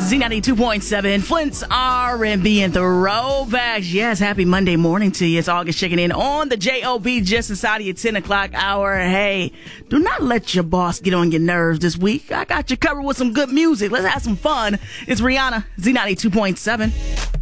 Z92.7, Flint's R&B and Throwbacks. Yes, happy Monday morning to you. It's August checking in on the J.O.B. just inside of your 10 o'clock hour. Hey, do not let your boss get on your nerves this week. I got you covered with some good music. Let's have some fun. It's Rihanna, Z92.7.